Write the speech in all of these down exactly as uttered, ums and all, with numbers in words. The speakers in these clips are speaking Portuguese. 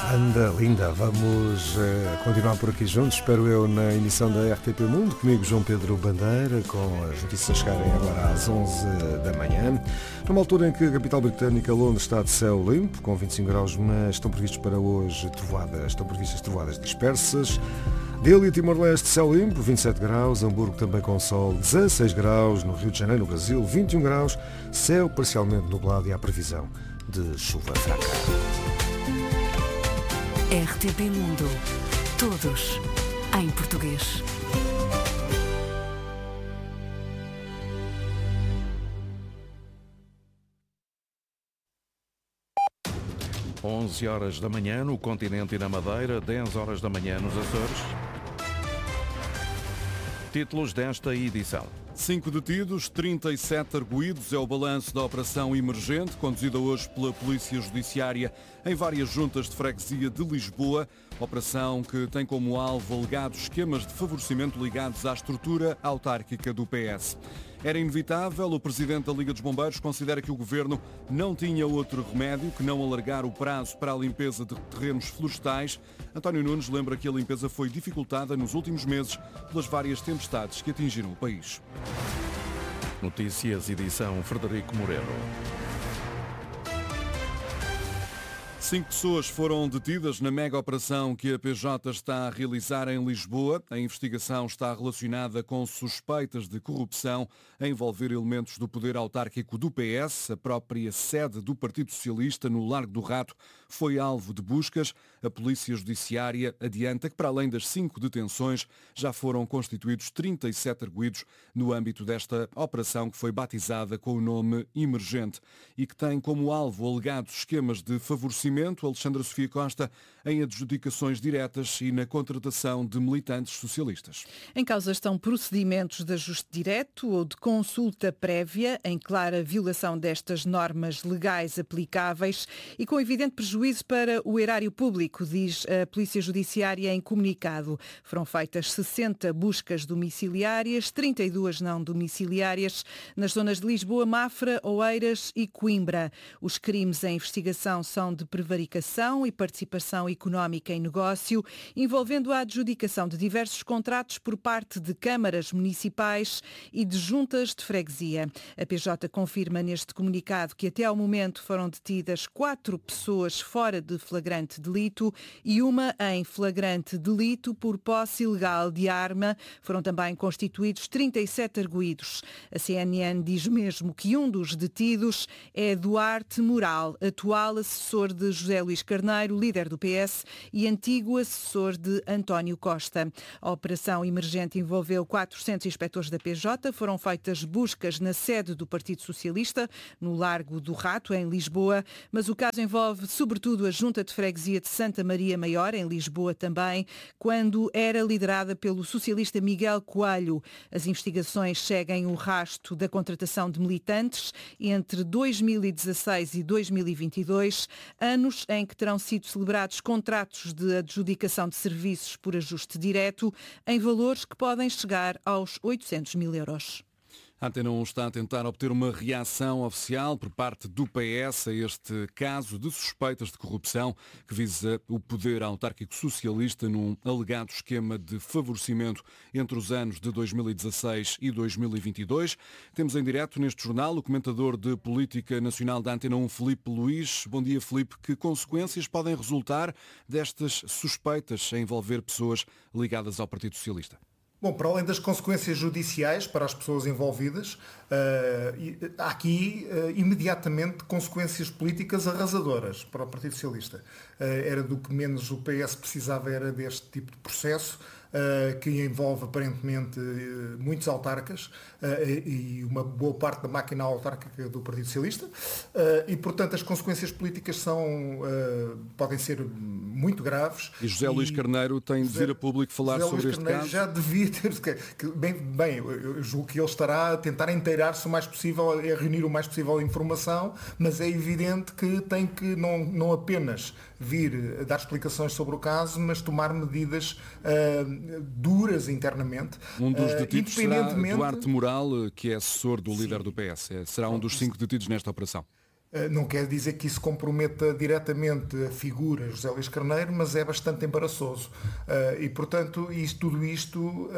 Anda linda, vamos uh, continuar por aqui juntos, espero eu, na emissão da R T P Mundo, comigo João Pedro Bandeira, com as notícias chegarem agora às onze da manhã, numa altura em que a capital britânica, Londres, está de céu limpo, com vinte e cinco graus, mas estão previstos para hoje trovoadas, estão previstas trovoadas dispersas. Delhi e Timor-Leste, céu limpo, vinte e sete graus, Hamburgo também com sol, dezasseis graus, no Rio de Janeiro, no Brasil, vinte e um graus, céu parcialmente nublado e há previsão de chuva fraca. R T P Mundo. Todos em português. onze horas da manhã no continente e na Madeira, dez horas da manhã nos Açores. Títulos desta edição. Cinco detidos, trinta e sete arguídos, é o balanço da operação emergente, conduzida hoje pela Polícia Judiciária em várias juntas de freguesia de Lisboa. Operação que tem como alvo alegados esquemas de favorecimento ligados à estrutura autárquica do P S. Era inevitável, o Presidente da Liga dos Bombeiros considera que o Governo não tinha outro remédio que não alargar o prazo para a limpeza de terrenos florestais. António Nunes lembra que a limpeza foi dificultada nos últimos meses pelas várias tempestades que atingiram o país. Notícias, edição Frederico Moreno. Cinco pessoas foram detidas na mega operação que a P J está a realizar em Lisboa. A investigação está relacionada com suspeitas de corrupção a envolver elementos do poder autárquico do P S. A própria sede do Partido Socialista, no Largo do Rato, foi alvo de buscas. A Polícia Judiciária adianta que, para além das cinco detenções, já foram constituídos trinta e sete arguídos no âmbito desta operação que foi batizada com o nome Emergente e que tem como alvo alegados esquemas de favorecimento. Alexandra Sofia Costa, em adjudicações diretas e na contratação de militantes socialistas. Em causa estão procedimentos de ajuste direto ou de consulta prévia, em clara violação destas normas legais aplicáveis e com evidente prejuízo para o erário público, diz a Polícia Judiciária em comunicado. Foram feitas sessenta buscas domiciliárias, trinta e duas não domiciliárias, nas zonas de Lisboa, Mafra, Oeiras e Coimbra. Os crimes em investigação são de prevaricação e participação económica em negócio, envolvendo a adjudicação de diversos contratos por parte de câmaras municipais e de juntas de freguesia. A P J confirma neste comunicado que até ao momento foram detidas quatro pessoas fora de flagrante delito e uma em flagrante delito por posse ilegal de arma. Foram também constituídos trinta e sete arguídos. A C N N diz mesmo que um dos detidos é Duarte Moral, atual assessor de José Luís Carneiro, líder do P S e antigo assessor de António Costa. A operação emergente envolveu quatrocentos inspectores da P J, foram feitas buscas na sede do Partido Socialista, no Largo do Rato, em Lisboa, mas o caso envolve sobretudo a Junta de Freguesia de Santa Maria Maior, em Lisboa também, quando era liderada pelo socialista Miguel Coelho. As investigações seguem o rasto da contratação de militantes entre dois mil e dezasseis e dois mil e vinte e dois, anos em que terão sido celebrados contratos de adjudicação de serviços por ajuste direto em valores que podem chegar aos oitocentos mil euros. A Antena um está a tentar obter uma reação oficial por parte do P S a este caso de suspeitas de corrupção que visa o poder autárquico socialista num alegado esquema de favorecimento entre os anos de dois mil e dezasseis e dois mil e vinte e dois. Temos em direto neste jornal o comentador de política nacional da Antena um, Filipe Luís. Bom dia, Filipe. Que consequências podem resultar destas suspeitas a envolver pessoas ligadas ao Partido Socialista? Bom, para além das consequências judiciais para as pessoas envolvidas, uh, há aqui uh, imediatamente consequências políticas arrasadoras para o Partido Socialista. Uh, era do que menos o P S precisava, era deste tipo de processo, uh, que envolve aparentemente uh, muitos autarcas uh, e uma boa parte da máquina autárquica do Partido Socialista. Uh, e, portanto, as consequências políticas são, uh, podem ser muito graves. E José Luís Carneiro tem de vir a público falar José sobre Luís este Carneiro caso? Já devia ter... Bem, bem, eu julgo que ele estará a tentar inteirar-se o mais possível, a reunir o mais possível a informação, mas é evidente que tem que não, não apenas vir a dar explicações sobre o caso, mas tomar medidas uh, duras internamente. Um dos detidos uh, será Duarte Moral, que é assessor do líder Sim. do P S. Será um dos cinco detidos nesta operação. Não quer dizer que isso comprometa diretamente a figura José Luís Carneiro, mas é bastante embaraçoso. E, portanto, isto, tudo isto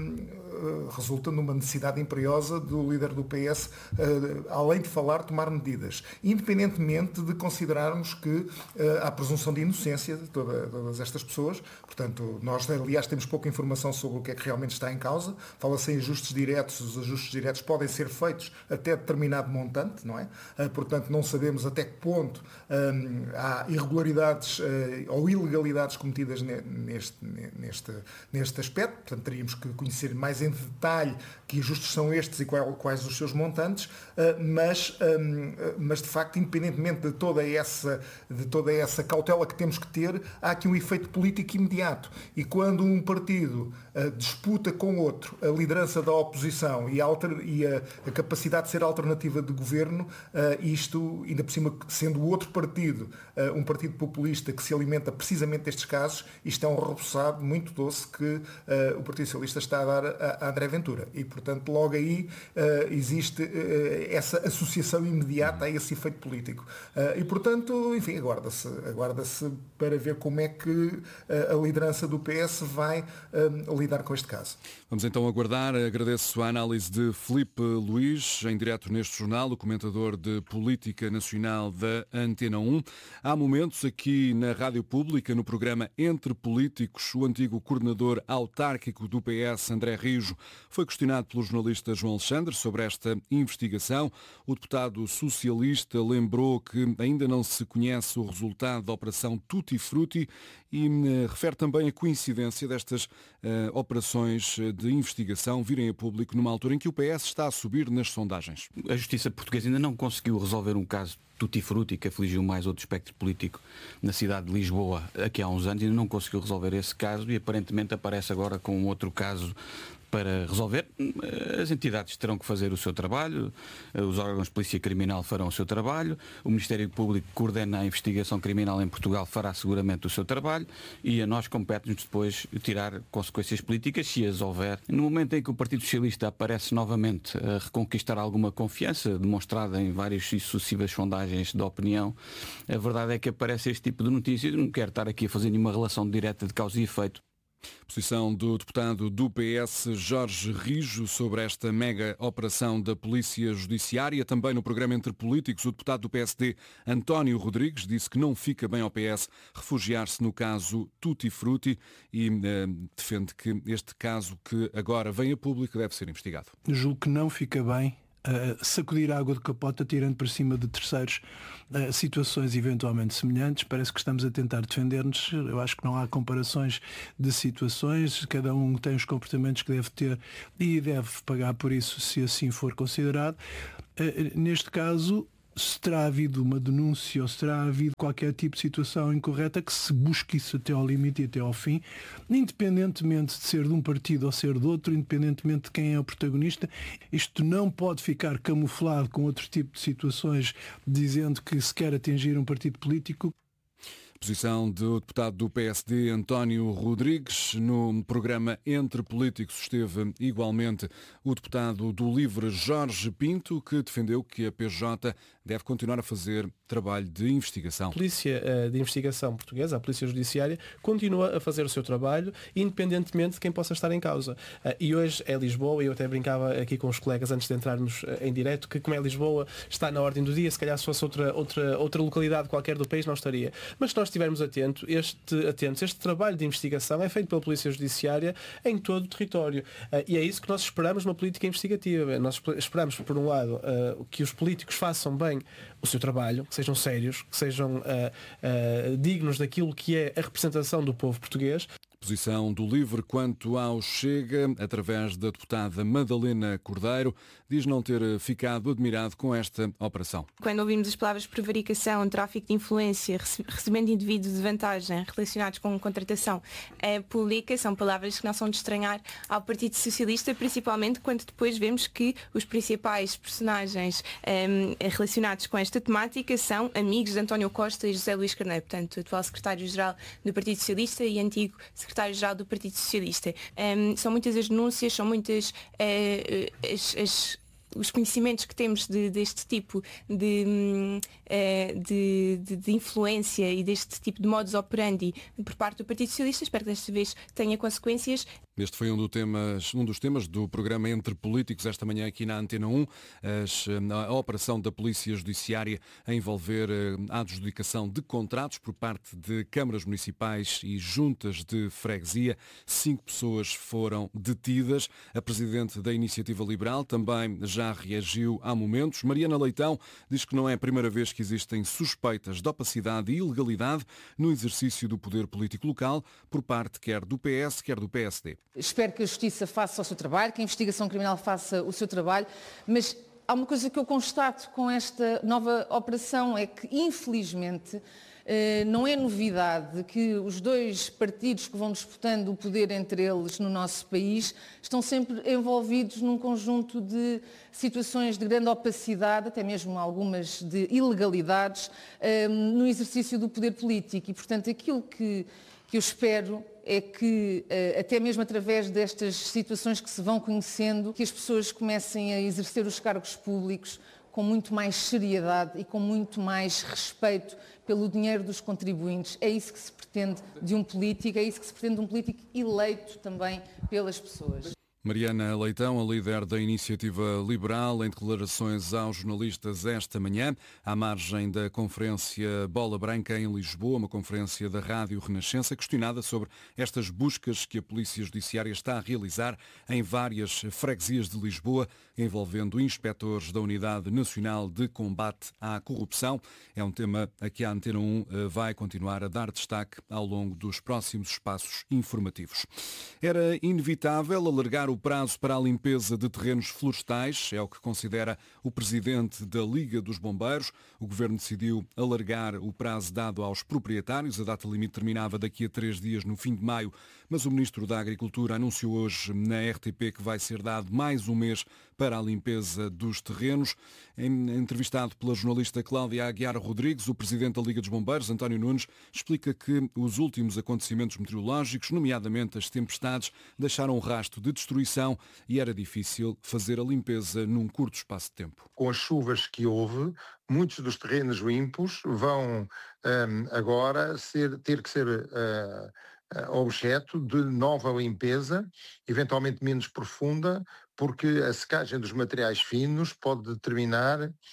resulta numa necessidade imperiosa do líder do P S, além de falar, tomar medidas, independentemente de considerarmos que há presunção de inocência de toda, todas estas pessoas. Portanto, nós, aliás, temos pouca informação sobre o que é que realmente está em causa. Fala-se em ajustes diretos. Os ajustes diretos podem ser feitos até determinado montante, não é? Portanto, não sabemos até que ponto hum, há irregularidades uh, ou ilegalidades cometidas neste, neste, neste aspecto. Portanto, teríamos que conhecer mais em detalhe que ajustes são estes e qual, quais os seus montantes, uh, mas, um, mas, de facto, independentemente de toda, essa, de toda essa cautela que temos que ter, há aqui um efeito político imediato. E quando um partido uh, disputa com outro a liderança da oposição e a, alter, e a, a capacidade de ser alternativa de governo, uh, isto ainda por cima sendo o outro partido, uh, um partido populista que se alimenta precisamente destes casos, isto é um reboçado muito doce que uh, o Partido Socialista está a dar a, a André Ventura. E, portanto, logo aí uh, existe uh, essa associação imediata a esse efeito político. Uh, e, portanto, enfim, aguarda-se, aguarda-se para ver como é que uh, a liderança do P S vai uh, lidar com este caso. Vamos então aguardar. Agradeço a análise de Filipe Luís, em direto neste jornal, o comentador de política nacional da Antena um. Há momentos aqui na Rádio Pública, no programa Entre Políticos, o antigo coordenador autárquico do P S, André Rijo, foi questionado pelo jornalista João Alexandre sobre esta investigação. O deputado socialista lembrou que ainda não se conhece o resultado da Operação Tutti Frutti e uh, refere também a coincidência destas uh, operações de investigação virem a público numa altura em que o P S está a subir nas sondagens. A justiça portuguesa ainda não conseguiu resolver um caso Tutti Frutti que afligiu mais outro espectro político na cidade de Lisboa aqui há uns anos, ainda não conseguiu resolver esse caso e aparentemente aparece agora com um outro caso para resolver. As entidades terão que fazer o seu trabalho, os órgãos de polícia criminal farão o seu trabalho, o Ministério Público que coordena a investigação criminal em Portugal fará seguramente o seu trabalho e a nós compete-nos depois tirar consequências políticas, se as houver. No momento em que o Partido Socialista aparece novamente a reconquistar alguma confiança, demonstrada em várias e sucessivas sondagens de opinião, a verdade é que aparece este tipo de notícias. Não quero estar aqui a fazer nenhuma relação direta de causa e efeito. Posição do deputado do P S, Jorge Rijo, sobre esta mega operação da Polícia Judiciária. Também no programa Entre Políticos, o deputado do P S D, António Rodrigues, disse que não fica bem ao P S refugiar-se no caso Tutti Frutti e eh, defende que este caso que agora vem a público deve ser investigado. Julgo que não fica bem Uh, sacudir a água de capota tirando para cima de terceiros uh, situações eventualmente semelhantes. Parece que estamos a tentar defender-nos. Eu acho que não há comparações de situações, cada um tem os comportamentos que deve ter e deve pagar por isso se assim for considerado. Uh, neste caso, se terá havido uma denúncia ou se terá havido qualquer tipo de situação incorreta, que se busque isso até ao limite e até ao fim, independentemente de ser de um partido ou ser de outro, independentemente de quem é o protagonista. Isto não pode ficar camuflado com outro tipo de situações, dizendo que se quer atingir um partido político. Posição do deputado do P S D, António Rodrigues. No programa Entre Políticos esteve igualmente o deputado do LIVRE, Jorge Pinto, que defendeu que a P J deve continuar a fazer trabalho de investigação. A Polícia de Investigação Portuguesa, a Polícia Judiciária, continua a fazer o seu trabalho, independentemente de quem possa estar em causa. E hoje é Lisboa, e eu até brincava aqui com os colegas antes de entrarmos em direto, que como é Lisboa, está na ordem do dia, se calhar se fosse outra, outra, outra localidade qualquer do país não estaria. Mas se nós estivermos atentos, este, atentos, este trabalho de investigação é feito pela Polícia Judiciária em todo o território. E é isso que nós esperamos numa política investigativa. Nós esperamos, por um lado, que os políticos façam bem o seu trabalho, que sejam sérios, que sejam uh, uh, dignos daquilo que é a representação do povo português. Posição do LIVRE quanto ao Chega, através da deputada Madalena Cordeiro, diz não ter ficado admirado com esta operação. Quando ouvimos as palavras prevaricação, tráfico de influência, recebimento de indivíduos de vantagem relacionados com contratação eh, pública, são palavras que não são de estranhar ao Partido Socialista, principalmente quando depois vemos que os principais personagens eh, relacionados com esta temática são amigos de António Costa e José Luís Carneiro, portanto, o atual secretário-geral do Partido Socialista e antigo secretário secretário-geral do Partido Socialista. Um, são muitas as denúncias, são muitas uh, as, as os conhecimentos que temos de, deste tipo de, uh, de, de, de influência e deste tipo de modus operandi por parte do Partido Socialista, espero que desta vez tenha consequências. Este foi um, do temas, um dos temas do programa Entre Políticos, esta manhã aqui na Antena um, as, a operação da Polícia Judiciária a envolver a adjudicação de contratos por parte de câmaras municipais e juntas de freguesia. Cinco pessoas foram detidas. A Presidente da Iniciativa Liberal também já reagiu há momentos. Mariana Leitão diz que não é a primeira vez que existem suspeitas de opacidade e ilegalidade no exercício do poder político local por parte quer do P S, quer do P S D. Espero que a Justiça faça o seu trabalho, que a investigação criminal faça o seu trabalho, mas há uma coisa que eu constato com esta nova operação, é que, infelizmente, não é novidade que os dois partidos que vão disputando o poder entre eles no nosso país estão sempre envolvidos num conjunto de situações de grande opacidade, até mesmo algumas de ilegalidades, no exercício do poder político. E, portanto, aquilo que, que eu espero é que, até mesmo através destas situações que se vão conhecendo, que as pessoas comecem a exercer os cargos públicos com muito mais seriedade e com muito mais respeito pelo dinheiro dos contribuintes. É isso que se pretende de um político, é isso que se pretende de um político eleito também pelas pessoas. Mariana Leitão, a líder da Iniciativa Liberal, em declarações aos jornalistas esta manhã, à margem da conferência Bola Branca em Lisboa, uma conferência da Rádio Renascença, questionada sobre estas buscas que a Polícia Judiciária está a realizar em várias freguesias de Lisboa, envolvendo inspectores da Unidade Nacional de Combate à Corrupção. É um tema a que a Antena um vai continuar a dar destaque ao longo dos próximos espaços informativos. Era inevitável alargar o prazo para a limpeza de terrenos florestais, é o que considera o presidente da Liga dos Bombeiros. O governo decidiu alargar o prazo dado aos proprietários. A data limite terminava daqui a três dias, no fim de maio, mas o ministro da Agricultura anunciou hoje na R T P que vai ser dado mais um mês para a limpeza dos terrenos. Entrevistado pela jornalista Cláudia Aguiar Rodrigues, o presidente da Liga dos Bombeiros, António Nunes, explica que os últimos acontecimentos meteorológicos, nomeadamente as tempestades, deixaram um rastro de destruição e era difícil fazer a limpeza num curto espaço de tempo. Com as chuvas que houve, muitos dos terrenos limpos vão um, agora ser, ter que ser uh, objeto de nova limpeza, eventualmente menos profunda, porque a secagem dos materiais finos pode determinar uh,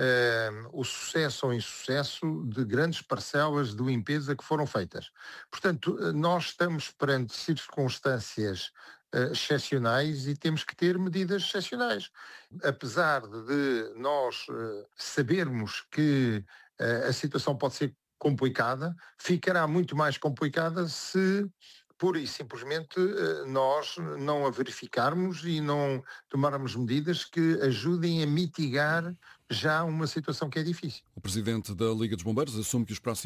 o sucesso ou insucesso de grandes parcelas de limpeza que foram feitas. Portanto, nós estamos perante circunstâncias uh, excepcionais e temos que ter medidas excepcionais. Apesar de nós uh, sabermos que uh, a situação pode ser complicada, ficará muito mais complicada se pura e simplesmente nós não a verificarmos e não tomarmos medidas que ajudem a mitigar já uma situação que é difícil. O presidente da Liga dos Bombeiros assume que os próximos